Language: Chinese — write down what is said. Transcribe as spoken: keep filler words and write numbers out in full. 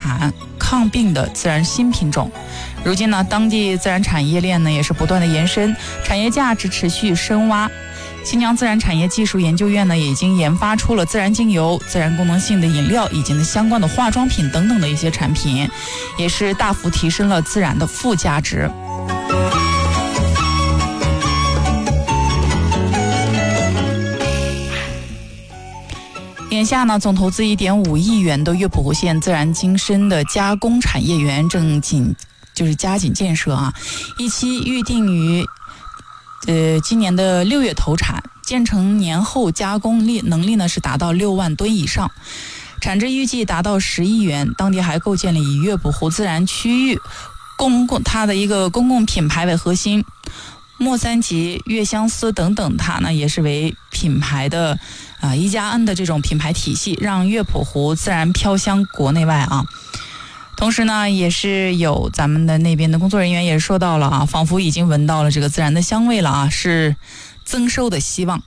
产抗病的自然新品种。如今呢，当地自然产业链呢也是不断的延伸，产业价值持续深挖。新疆自然产业技术研究院呢，也已经研发出了自然精油、自然功能性的饮料以及呢相关的化妆品等等的一些产品，也是大幅提升了自然的附加值。眼下呢，总投资一点五亿元的月浦湖县自然精深的加工产业园正紧就是加紧建设啊，一期预定于呃今年的六月投产，建成年后加工力能力呢是达到六万吨以上，产值预计达到十亿元。当地还构建了以月浦湖自然区域公共它的一个公共品牌为核心，莫三吉、月相思等等，它呢也是为品牌的啊一加 N 的这种品牌体系，让月浦湖自然飘香国内外啊。同时呢，也是有咱们的那边的工作人员也说到了啊，仿佛已经闻到了这个自然的香味了啊，是增收的希望。